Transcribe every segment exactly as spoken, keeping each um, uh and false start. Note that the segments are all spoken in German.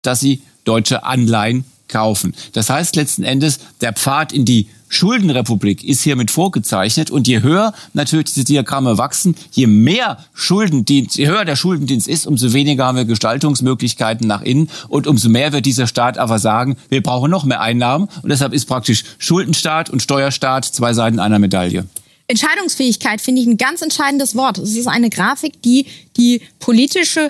dass sie deutsche Anleihen kaufen. Das heißt letzten Endes, der Pfad in die Schuldenrepublik ist hiermit vorgezeichnet und je höher natürlich diese Diagramme wachsen, je mehr Schuldendienst, je höher der Schuldendienst ist, umso weniger haben wir Gestaltungsmöglichkeiten nach innen und umso mehr wird dieser Staat aber sagen, wir brauchen noch mehr Einnahmen und deshalb ist praktisch Schuldenstaat und Steuerstaat zwei Seiten einer Medaille. Entscheidungsfähigkeit finde ich ein ganz entscheidendes Wort. Es ist eine Grafik, die die politische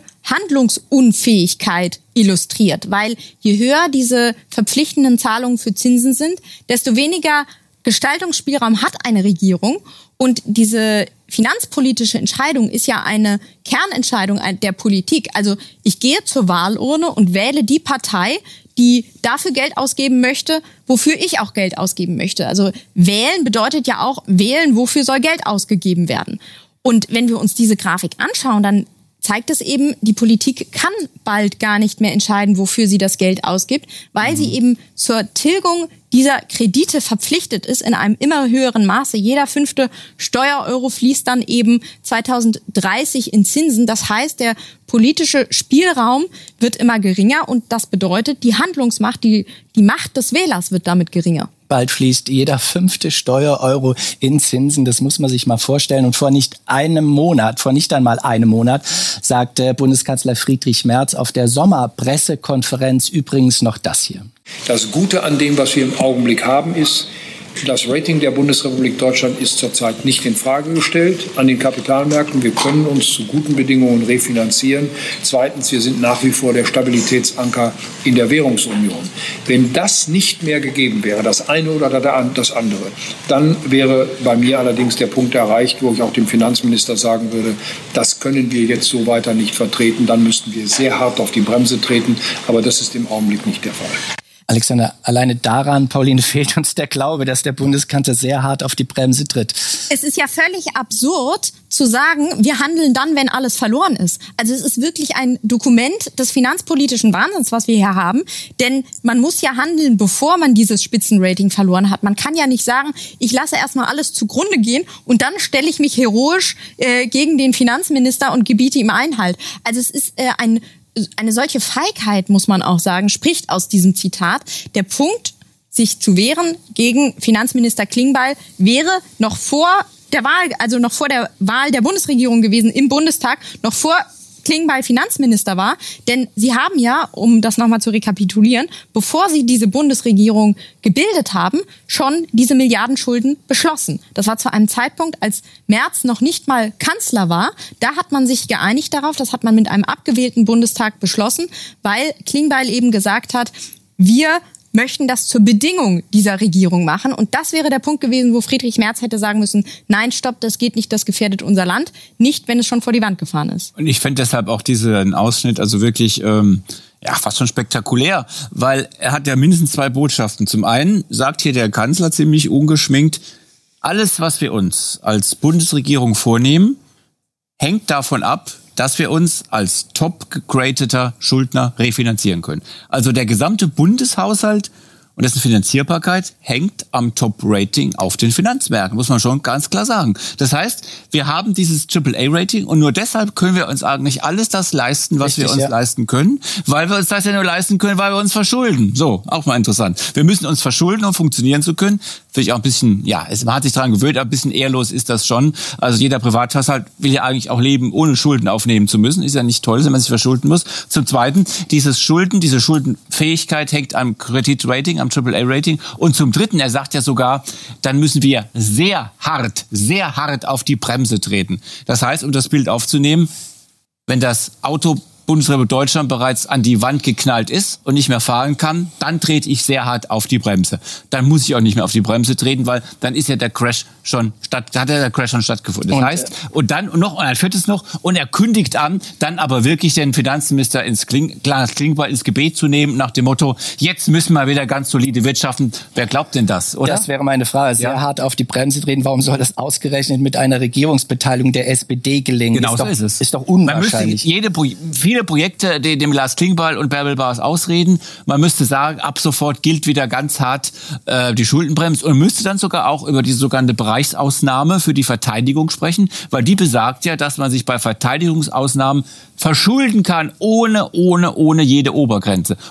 Handlungsunfähigkeit illustriert, weil je höher diese verpflichtenden Zahlungen für Zinsen sind, desto weniger Gestaltungsspielraum hat eine Regierung. Und diese finanzpolitische Entscheidung ist ja eine Kernentscheidung der Politik. Also ich gehe zur Wahlurne und wähle die Partei, die dafür Geld ausgeben möchte, wofür ich auch Geld ausgeben möchte. Also wählen bedeutet ja auch wählen, wofür soll Geld ausgegeben werden. Und wenn wir uns diese Grafik anschauen, dann zeigt es eben, die Politik kann bald gar nicht mehr entscheiden, wofür sie das Geld ausgibt, weil mhm. sie eben zur Tilgung dieser Kredite verpflichtet ist in einem immer höheren Maße. Jeder fünfte Steuereuro fließt dann eben zweitausenddreißig in Zinsen. Das heißt, der politische Spielraum wird immer geringer und das bedeutet, die Handlungsmacht, die, die Macht des Wählers wird damit geringer. Bald fließt jeder fünfte Steuereuro in Zinsen. Das muss man sich mal vorstellen. Und vor nicht einem Monat, vor nicht einmal einem Monat, sagte Bundeskanzler Friedrich Merz auf der Sommerpressekonferenz übrigens noch das hier. Das Gute an dem, was wir im Augenblick haben, ist, das Rating der Bundesrepublik Deutschland ist zurzeit nicht in Frage gestellt an den Kapitalmärkten. Wir können uns zu guten Bedingungen refinanzieren. Zweitens, wir sind nach wie vor der Stabilitätsanker in der Währungsunion. Wenn das nicht mehr gegeben wäre, das eine oder das andere, dann wäre bei mir allerdings der Punkt erreicht, wo ich auch dem Finanzminister sagen würde, das können wir jetzt so weiter nicht vertreten. Dann müssten wir sehr hart auf die Bremse treten. Aber das ist im Augenblick nicht der Fall. Alexander, alleine daran, Pauline, fehlt uns der Glaube, dass der Bundeskanzler sehr hart auf die Bremse tritt. Es ist ja völlig absurd zu sagen, wir handeln dann, wenn alles verloren ist. Also es ist wirklich ein Dokument des finanzpolitischen Wahnsinns, was wir hier haben. Denn man muss ja handeln, bevor man dieses Spitzenrating verloren hat. Man kann ja nicht sagen, ich lasse erstmal alles zugrunde gehen und dann stelle ich mich heroisch äh, gegen den Finanzminister und gebiete ihm Einhalt. Also es ist äh, ein Eine solche Feigheit, muss man auch sagen, spricht aus diesem Zitat. Der Punkt, sich zu wehren gegen Finanzminister Klingbeil, wäre noch vor der Wahl, also noch vor der Wahl der Bundesregierung gewesen im Bundestag, noch vor Klingbeil Finanzminister war. Denn sie haben ja, um das nochmal zu rekapitulieren, bevor sie diese Bundesregierung gebildet haben, schon diese Milliardenschulden beschlossen. Das war zu einem Zeitpunkt, als Merz noch nicht mal Kanzler war. Da hat man sich geeinigt darauf, das hat man mit einem abgewählten Bundestag beschlossen, weil Klingbeil eben gesagt hat, wir möchten das zur Bedingung dieser Regierung machen. Und das wäre der Punkt gewesen, wo Friedrich Merz hätte sagen müssen, nein, stopp, das geht nicht, das gefährdet unser Land. Nicht, wenn es schon vor die Wand gefahren ist. Und ich fände deshalb auch diesen Ausschnitt also wirklich ähm, ja fast schon spektakulär, weil er hat ja mindestens zwei Botschaften. Zum einen sagt hier der Kanzler ziemlich ungeschminkt, alles, was wir uns als Bundesregierung vornehmen, hängt davon ab, dass wir uns als top-gegradeter Schuldner refinanzieren können. Also der gesamte Bundeshaushalt und dessen Finanzierbarkeit hängt am Top-Rating auf den Finanzmärkten, muss man schon ganz klar sagen. Das heißt, wir haben dieses Triple A Rating und nur deshalb können wir uns eigentlich alles das leisten, was Richtig, wir uns ja. leisten können, weil wir uns das ja nur leisten können, weil wir uns verschulden. So, auch mal interessant. Wir müssen uns verschulden, um funktionieren zu können. Finde ich auch ein bisschen, ja, man hat sich daran gewöhnt, aber ein bisschen ehrlos ist das schon. Also jeder Privathaushalt will ja eigentlich auch leben, ohne Schulden aufnehmen zu müssen. Ist ja nicht toll, wenn man sich verschulden muss. Zum Zweiten, dieses Schulden, diese Schuldenfähigkeit hängt am Kreditrating, am Triple A Rating. Und zum Dritten, er sagt ja sogar, dann müssen wir sehr hart, sehr hart auf die Bremse treten. Das heißt, um das Bild aufzunehmen, wenn das Auto Bundesrepublik Deutschland bereits an die Wand geknallt ist und nicht mehr fahren kann, dann trete ich sehr hart auf die Bremse. Dann muss ich auch nicht mehr auf die Bremse treten, weil dann ist ja der Crash schon statt, hat ja der Crash schon stattgefunden. Das und, heißt, und dann und noch und ein viertes noch und er kündigt an, dann aber wirklich den Finanzminister ins Kling, Klingbeil ins Gebet zu nehmen nach dem Motto: Jetzt müssen wir wieder ganz solide wirtschaften. Wer glaubt denn das? Oder? Das wäre meine Frage. Sehr ja. hart auf die Bremse treten. Warum soll das ausgerechnet mit einer Regierungsbeteiligung der S P D gelingen? Genau ist so doch, ist es. Ist doch unwahrscheinlich. Man müsste jede viele Projekte, die dem Lars Klingbeil und Bärbel Baas ausreden. Man müsste sagen, ab sofort gilt wieder ganz hart äh, die Schuldenbremse und müsste dann sogar auch über diese sogenannte Bereichsausnahme für die Verteidigung sprechen, weil die besagt ja, dass man sich bei Verteidigungsausnahmen verschulden kann, ohne, ohne, ohne jede Obergrenze.